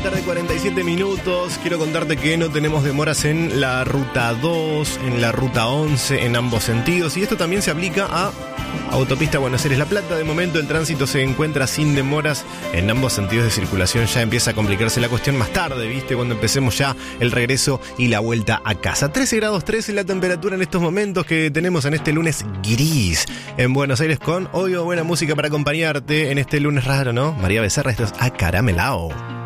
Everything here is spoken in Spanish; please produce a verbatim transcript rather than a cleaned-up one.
Tarde cuarenta y siete minutos, quiero contarte que no tenemos demoras en la ruta dos, en la ruta once, en ambos sentidos, y esto también se aplica a Autopista Buenos Aires-La Plata. De momento el tránsito se encuentra sin demoras en ambos sentidos de circulación. Ya empieza a complicarse la cuestión más tarde, ¿viste? Cuando empecemos ya el regreso y la vuelta a casa. trece grados trece la temperatura en estos momentos que tenemos en este lunes gris en Buenos Aires, con obvio buena música para acompañarte en este lunes raro, ¿no? María Becerra, esto es Acaramelao.